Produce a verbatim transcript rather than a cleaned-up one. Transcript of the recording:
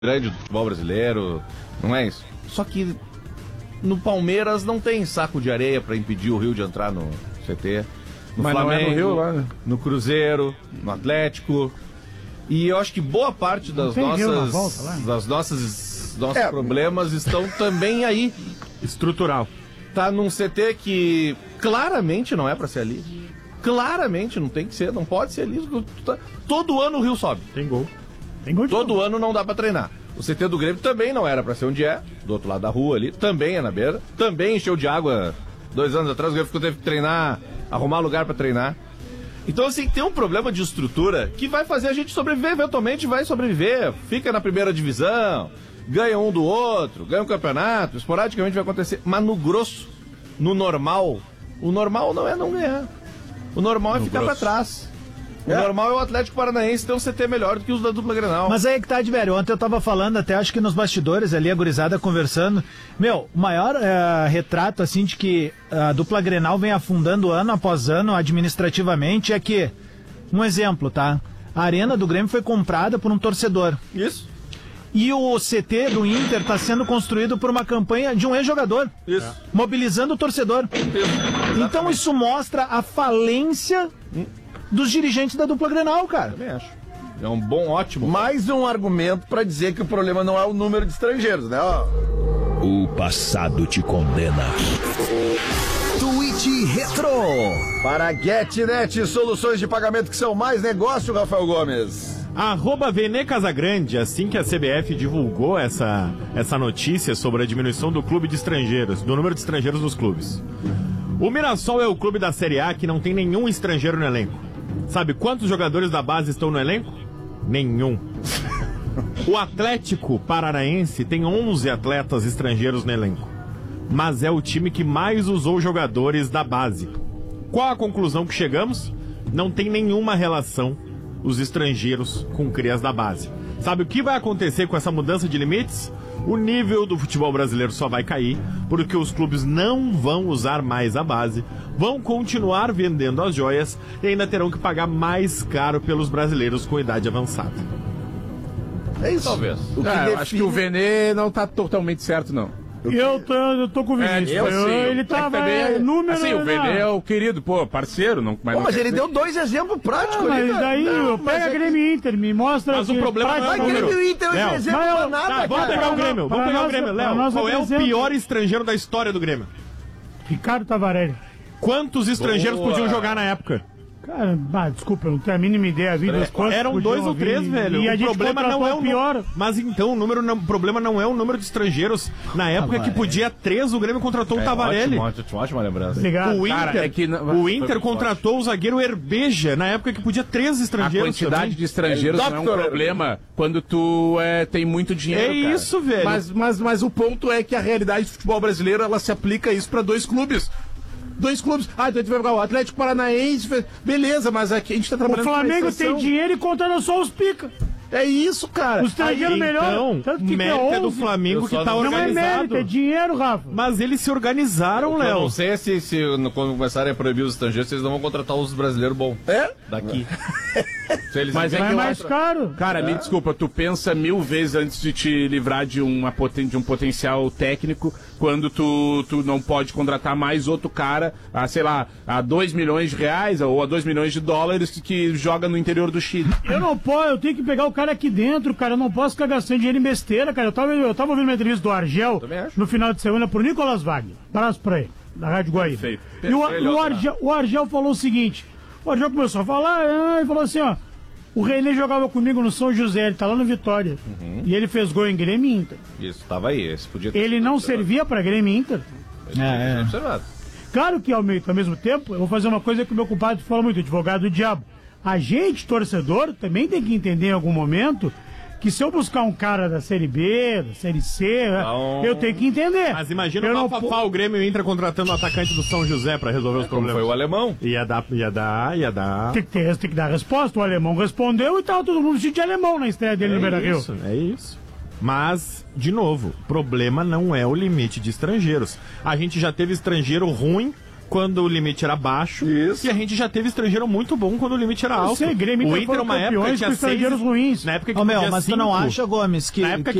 grande do futebol brasileiro, não é isso? Só que no Palmeiras não tem saco de areia pra impedir o Rio de entrar no C T. No Mas Flamengo, não é no Rio, lá, né? No Cruzeiro, no Atlético. E eu acho que boa parte das nossas, volta, das nossas nossos é, problemas estão também aí. Estrutural. Tá num C T que claramente não é pra ser ali. Claramente não tem que ser, não pode ser ali. Todo ano o Rio sobe. Tem gol. Tem gol de Todo gol. ano não dá pra treinar. O C T do Grêmio também não era pra ser onde é, do outro lado da rua ali, também é na beira, também encheu de água dois anos atrás, o Grêmio teve que treinar, arrumar lugar pra treinar. Então, assim, tem um problema de estrutura que vai fazer a gente sobreviver, eventualmente vai sobreviver, fica na primeira divisão, ganha um do outro, ganha um campeonato, esporadicamente vai acontecer, mas no grosso, no normal, o normal não é não ganhar, o normal é no ficar grosso. pra trás. O é. normal é o Atlético Paranaense ter um C T melhor do que os da dupla Grenal. Mas aí que tá, de velho. Ontem eu tava falando, até acho que nos bastidores ali, a gurizada conversando. Meu, o maior é, retrato, assim, de que a dupla Grenal vem afundando ano após ano administrativamente é que, um exemplo, tá? A arena do Grêmio foi comprada por um torcedor. Isso. E o C T do Inter tá sendo construído por uma campanha de um ex-jogador. Isso. É. Mobilizando o torcedor. Isso. Então isso mostra a falência... Hum. dos dirigentes da dupla Grenal, cara. Também acho. É um bom, ótimo. Mais um argumento pra dizer que o problema não é o número de estrangeiros, né? Ó. O passado te condena. Tweet Retro. Para GetNet, soluções de pagamento que são mais negócio, Rafael Gomes. Arroba Vene Casagrande, assim que a C B F divulgou essa, essa notícia sobre a diminuição do clube de estrangeiros, do número de estrangeiros nos clubes. O Mirassol é o clube da Série A que não tem nenhum estrangeiro no elenco. Sabe quantos jogadores da base estão no elenco? Nenhum. O Atlético Paranaense tem onze atletas estrangeiros no elenco, mas é o time que mais usou jogadores da base. Qual a conclusão que chegamos? Não tem nenhuma relação os estrangeiros com crias da base. Sabe o que vai acontecer com essa mudança de limites? O nível do futebol brasileiro só vai cair, porque os clubes não vão usar mais a base, vão continuar vendendo as joias e ainda terão que pagar mais caro pelos brasileiros com idade avançada. É isso. Talvez. O que ah, define... eu acho que o Vene não tá totalmente certo, não. Eu, eu, tô, eu tô com o Vinícius. É, eu, eu, sim, ele tava é, é, número... Assim, o Vene é o querido, pô, parceiro. Não, mas pô, não mas ele dizer. deu dois exemplos práticos ah, ali. Mas daí, não, pega mas Grêmio e Inter, me mostra... Mas o problema não é o número. Grêmio e Inter é um exemplo pra nada, tá, vamos pegar o Grêmio, vamos pegar o Grêmio. Léo, qual é o pior estrangeiro da história do Grêmio? Ricardo Tavarelli. Quantos estrangeiros Boa. podiam jogar na época? Cara, bah, desculpa, eu não tenho a mínima ideia. Vida, Eram dois ou três, velho. E a o gente problema não é o pior. Mas então, o número não, problema não é o número de estrangeiros. Na época que podia três, o Grêmio contratou é, o Tavarelli. Ótimo, ótimo, ótima lembrança. Obrigado. O Inter, Cara, é que não, o Inter contratou o zagueiro Herbeja, na época que podia três A estrangeiros. quantidade também. de estrangeiros É, não é um doctor, problema quando tu é, tem muito dinheiro, É cara. isso, velho. Mas, mas, mas o ponto é que a realidade do futebol brasileiro, ela se aplica isso pra dois clubes. Dois clubes. Ah, então a gente vai pegar o Atlético Paranaense. Beleza, mas aqui a gente tá trabalhando O Flamengo com tem dinheiro e contando só os pica. É isso, cara. O estrangeiro melhor. Então, Tanto que mérito é é do onze. Flamengo que tá Não é organizado. mérito, é dinheiro, Rafa. Mas eles se organizaram, Eu Léo. não sei se, se quando começarem a proibir os estrangeiros, vocês não vão contratar os brasileiros bons. É? Daqui. Se eles Mas é Mas que é eu mais acho- caro. Cara, É. me desculpa, tu pensa mil vezes antes de te livrar de, uma poten de um potencial técnico quando tu, tu não pode contratar mais outro cara a, sei lá, a dois milhões de reais ou a dois milhões de dólares que joga no interior do Chile. Eu não posso, eu tenho que pegar o cara aqui dentro, cara. Eu não posso ficar gastando dinheiro em besteira, cara. Eu tava, eu tava ouvindo uma entrevista do Argel Também acho. no final de semana pro Nicolas Wagner. Abraço pra ele, da Rádio Guaíba. Perfeito. E o, Perfeito, o, Argel, o Argel falou o seguinte: o Argel começou a falar ah, e falou assim: ó, o René jogava comigo no São José, ele tá lá no Vitória. Uhum. E ele fez gol em Grêmio e Inter. Isso, tava aí. Esse podia ter Ele não servia pra Grêmio e Inter. é, é. observado. Claro que ao mesmo, ao mesmo tempo, eu vou fazer uma coisa que o meu compadre fala muito, advogado do diabo. A gente, torcedor, também tem que entender em algum momento que se eu buscar um cara da Série B, da Série C, Não. eu tenho que entender. Mas imagina eu o não Bafafá, o Grêmio e o Inter contratando o atacante do São José pra resolver os Como problemas. foi o alemão. Ia dar, ia dar, ia dar. Tem que, ter, tem que dar resposta. O alemão respondeu e tava todo mundo vestido de alemão na estreia dele É no Beira-Rio. isso, é isso. Mas, de novo, o problema não é o limite de estrangeiros. A gente já teve estrangeiro ruim quando o limite era baixo. Isso. E a gente já teve estrangeiro muito bom quando o limite era alto. Sei, Grêmio o Inter Inter, foram uma época, campeões tinha com estrangeiros seis, ruins. Na época que Ô, meu, podia mas tu cinco. não acha, Gomes, que, Na época que